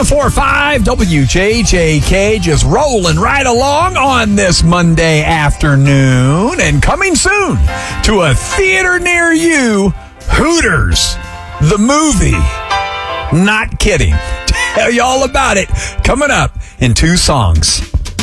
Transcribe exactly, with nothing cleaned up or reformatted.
oh four point five W J J K, just rolling right along on this Monday afternoon. And coming soon to a theater near you, Hooters, the movie. Not kidding. Tell you all about it coming up in two songs.